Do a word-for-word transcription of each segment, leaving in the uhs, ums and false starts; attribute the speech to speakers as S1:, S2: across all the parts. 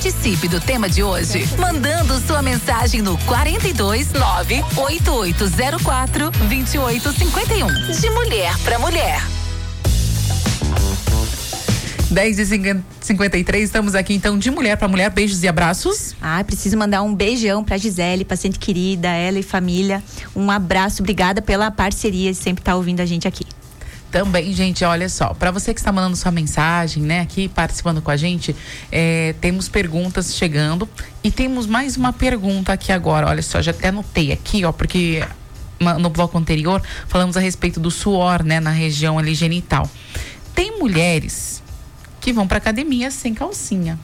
S1: Participe do tema de hoje, mandando sua mensagem no quarenta e dois, nove oito oito zero quatro, dois oito cinco um. De mulher pra mulher.
S2: dez e cinquenta e três, estamos aqui então de mulher para mulher, beijos e abraços.
S3: Ah, preciso mandar um beijão pra Gisele, paciente querida, ela e família. Um abraço, obrigada pela parceria de sempre estar ouvindo a gente aqui.
S2: Também, gente, olha só, para você que está mandando sua mensagem, né, aqui participando com a gente, é, temos perguntas chegando e temos mais uma pergunta aqui agora, olha só, já até anotei aqui, ó, porque no bloco anterior falamos a respeito do suor, né, na região ali genital. Tem mulheres que vão para academia sem calcinha.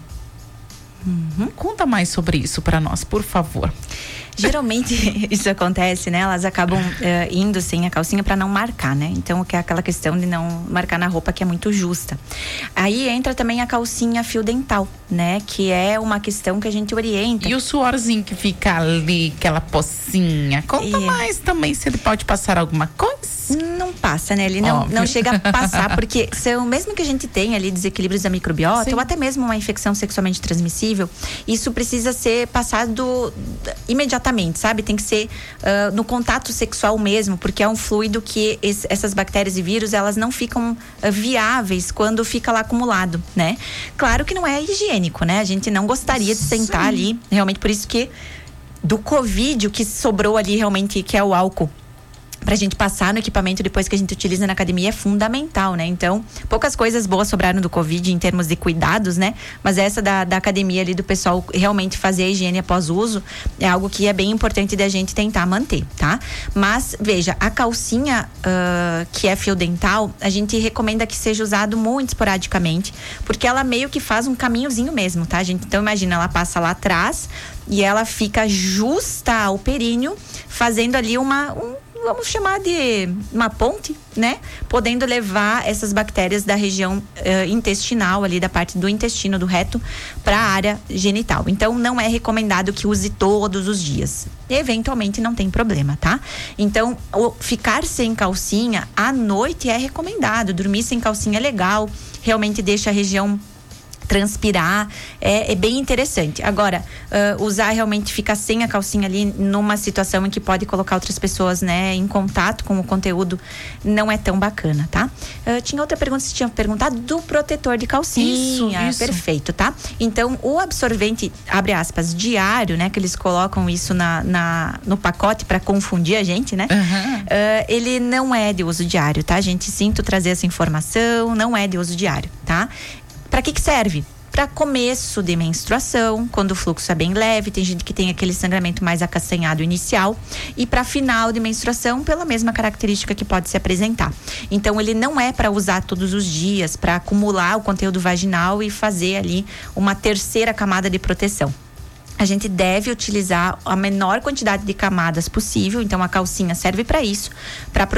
S2: Uhum. Conta mais sobre isso para nós, por favor.
S3: Geralmente isso acontece, né? Elas acabam uh, indo sem a calcinha para não marcar, né? Então, que é aquela questão de não marcar na roupa, que é muito justa. Aí entra também a calcinha fio dental, né? Que é uma questão que a gente orienta.
S2: E o suorzinho que fica ali, aquela pocinha. Conta e... mais também se ele pode passar alguma coisa.
S3: Não passa, né? Ele não, não chega a passar, porque são, mesmo que a gente tenha ali desequilíbrios da microbiota, sim, ou até mesmo uma infecção sexualmente transmissível, isso precisa ser passado imediatamente, sabe? Tem que ser uh, no contato sexual mesmo, porque é um fluido que esse, essas bactérias e vírus, elas não ficam uh, viáveis quando fica lá acumulado, né? Claro que não é higiênico, né? A gente não gostaria de sentar, sim, ali, realmente, por isso que do Covid, o que sobrou ali realmente, que é o álcool, pra gente passar no equipamento depois que a gente utiliza na academia, é fundamental, né? Então, poucas coisas boas sobraram do Covid em termos de cuidados, né? Mas essa da, da academia ali, do pessoal realmente fazer a higiene após uso, é algo que é bem importante da gente tentar manter, tá? Mas, veja, a calcinha uh, que é fio dental, a gente recomenda que seja usado muito esporadicamente, porque ela meio que faz um caminhozinho mesmo, tá, gente? Então, imagina, ela passa lá atrás e ela fica justa ao períneo, fazendo ali uma... Um, vamos chamar de uma ponte, né? Podendo levar essas bactérias da região uh, intestinal, ali da parte do intestino, do reto, para a área genital. Então, não é recomendado que use todos os dias. Eventualmente, não tem problema, tá? Então, o ficar sem calcinha à noite é recomendado. Dormir sem calcinha é legal, realmente deixa a região transpirar, é, é bem interessante. Agora, uh, usar realmente, ficar sem a calcinha ali numa situação em que pode colocar outras pessoas, né, em contato com o conteúdo, não é tão bacana, tá? Uh, tinha outra pergunta, você tinha perguntado do protetor de calcinha.
S2: Isso, isso.
S3: Perfeito, tá? Então, o absorvente, abre aspas, diário, né, que eles colocam isso na, na, no pacote para confundir a gente, né? Uhum. Uh, ele não é de uso diário, tá, gente? Sinto trazer essa informação, não é de uso diário, tá? Para que que serve? Para começo de menstruação, quando o fluxo é bem leve, tem gente que tem aquele sangramento mais acastanhado inicial, e para final de menstruação, pela mesma característica que pode se apresentar. Então, ele não é para usar todos os dias, para acumular o conteúdo vaginal e fazer ali uma terceira camada de proteção. A gente deve utilizar a menor quantidade de camadas possível, então a calcinha serve para isso, para